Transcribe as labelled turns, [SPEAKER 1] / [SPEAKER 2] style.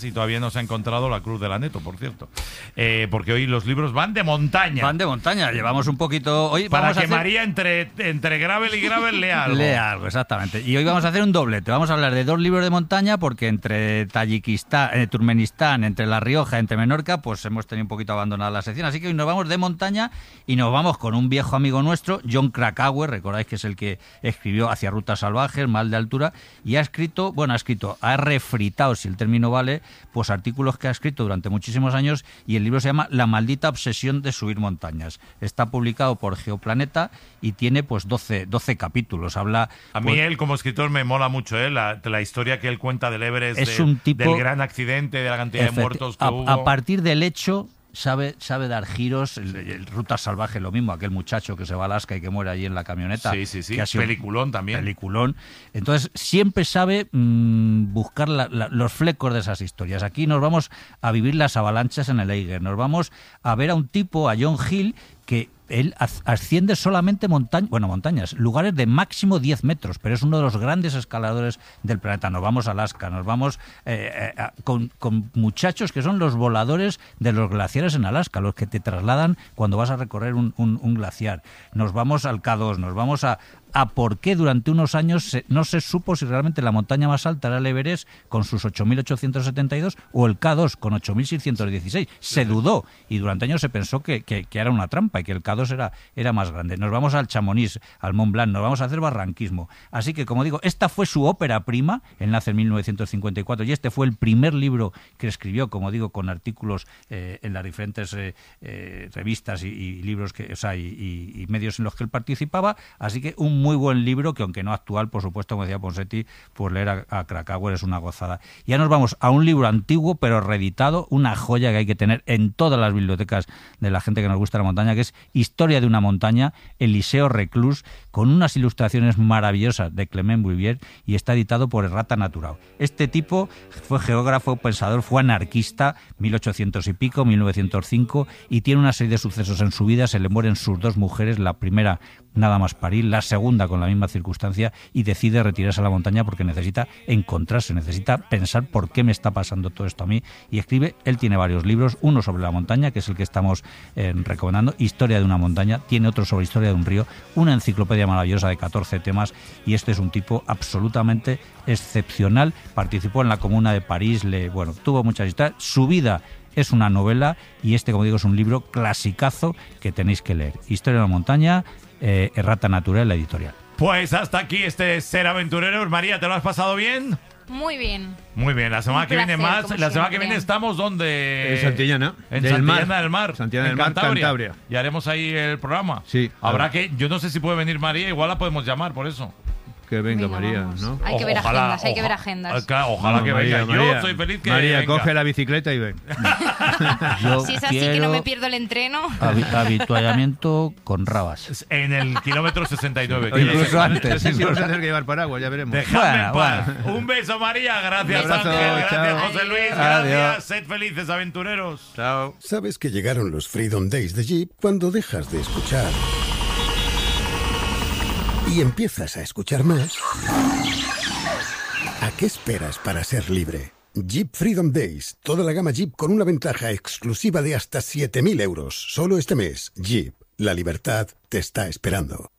[SPEAKER 1] Y todavía no se ha encontrado la Cruz del Aneto, por cierto. Porque hoy los libros van de montaña.
[SPEAKER 2] Van de montaña. Llevamos un poquito... Hoy
[SPEAKER 1] para
[SPEAKER 2] vamos
[SPEAKER 1] que
[SPEAKER 2] a hacer...
[SPEAKER 1] María entre gravel y gravel lea algo.
[SPEAKER 2] Lea algo, exactamente. Y hoy vamos a hacer un doblete. Vamos a hablar de 2 libros de montaña porque entre Tayikistán, Turkmenistán, entre La Rioja, entre Menorca, pues hemos tenido un poquito abandonada la sección. Así que hoy nos vamos de montaña y nos vamos con un viejo amigo nuestro, Jon Krakauer, recordáis que es el que escribió Hacia rutas salvajes, Mal de altura, y ha refritado, si el término vale, pues artículos que ha escrito durante muchísimos años, y el libro se llama La maldita obsesión de subir montañas. Está publicado por Geoplaneta y tiene pues 12 capítulos. Habla...
[SPEAKER 1] A mí él como escritor me mola mucho, la historia que él cuenta del Everest,
[SPEAKER 2] es un tipo,
[SPEAKER 1] del gran accidente, de la cantidad de muertos que hubo.
[SPEAKER 2] A partir del hecho... Sabe dar giros, Ruta Salvaje lo mismo, aquel muchacho que se va a Alaska y que muere allí en la camioneta.
[SPEAKER 1] Sí.
[SPEAKER 2] Que ha sido
[SPEAKER 1] peliculón también.
[SPEAKER 2] Peliculón. Entonces, siempre sabe buscar los flecos de esas historias. Aquí nos vamos a vivir las avalanchas en el Eiger. Nos vamos a ver a un tipo, a John Hill, que él asciende solamente montañas, lugares de máximo 10 metros, pero es uno de los grandes escaladores del planeta. Nos vamos a Alaska, nos vamos con muchachos que son los voladores de los glaciares en Alaska, los que te trasladan cuando vas a recorrer un glaciar. Nos vamos al K2, nos vamos a por qué durante unos años no se supo si realmente la montaña más alta era el Everest con sus 8.872 o el K2 con 8.616. Se dudó y durante años se pensó que era una trampa y que el K2 era más grande. Nos vamos al Chamonix, al Mont Blanc, nos vamos a hacer barranquismo. Así que, como digo, esta fue su ópera prima, él nace en 1954 y este fue el primer libro que escribió, como digo, con artículos en las diferentes revistas y libros y medios en los que él participaba. Así que un muy buen libro que, aunque no actual, por supuesto, como decía Ponseti, pues leer a Krakauer es una gozada. Ya nos vamos a un libro antiguo pero reeditado, una joya que hay que tener en todas las bibliotecas de la gente que nos gusta la montaña, que es Historia de una montaña, Eliseo Reclus, con unas ilustraciones maravillosas de Clement Bouvier, y está editado por Errata Natural. Este tipo fue geógrafo, pensador, fue anarquista, 1800 y pico, 1905, y tiene una serie de sucesos en su vida. Se le mueren sus 2 mujeres, la primera nada más parir, la segunda con la misma circunstancia, y decide retirarse a la montaña porque necesita encontrarse, necesita pensar por qué me está pasando todo esto a mí, y escribe. Él tiene varios libros, uno sobre la montaña, que es el que estamos recomendando, Historia de una montaña, tiene otro sobre Historia de un río, una enciclopedia maravillosa de 14 temas, y este es un tipo absolutamente excepcional. Participó en la Comuna de París, tuvo muchas historias, su vida es una novela, y este, como digo, es un libro clasicazo que tenéis que leer. Historia de una montaña, Errata Natural, la editorial.
[SPEAKER 1] Pues hasta aquí este Ser Aventureros. María, ¿te lo has pasado bien?
[SPEAKER 3] Muy bien.
[SPEAKER 1] Muy bien, la semana que viene más. La semana que viene estamos donde...
[SPEAKER 4] En Santillana.
[SPEAKER 1] En Santillana del Mar.
[SPEAKER 4] Santillana del Mar, Cantabria.
[SPEAKER 1] Y haremos ahí el programa.
[SPEAKER 4] Sí.
[SPEAKER 1] Habrá que... Yo no sé si puede venir María, igual la podemos llamar por eso.
[SPEAKER 4] Que venga María,
[SPEAKER 3] vamos.
[SPEAKER 4] ¿no?
[SPEAKER 3] Hay que ver agendas, hay que ver agendas.
[SPEAKER 1] Claro, ojalá que venga.
[SPEAKER 4] María,
[SPEAKER 1] yo soy feliz que
[SPEAKER 4] María,
[SPEAKER 1] venga.
[SPEAKER 4] coge la bicicleta y ven.
[SPEAKER 3] Si es así que no me pierdo el entreno.
[SPEAKER 2] Habituallamiento con rabas.
[SPEAKER 1] En el kilómetro 69.
[SPEAKER 4] Oye,
[SPEAKER 2] incluso antes.
[SPEAKER 4] Sí, vamos a tener que llevar paraguas, ya veremos.
[SPEAKER 1] Dejadme en paz. Un beso, María. Gracias,
[SPEAKER 4] Un abrazo,
[SPEAKER 1] Ángel.
[SPEAKER 4] chao.
[SPEAKER 1] Gracias, José Luis.
[SPEAKER 2] Adiós.
[SPEAKER 1] Gracias. Sed felices, aventureros.
[SPEAKER 4] Chao.
[SPEAKER 5] ¿Sabes que llegaron los Freedom Days de Jeep cuando dejas de escuchar y empiezas a escuchar más? ¿A qué esperas para ser libre? Jeep Freedom Days. Toda la gama Jeep con una ventaja exclusiva de hasta 7.000 euros. Solo este mes. Jeep. La libertad te está esperando.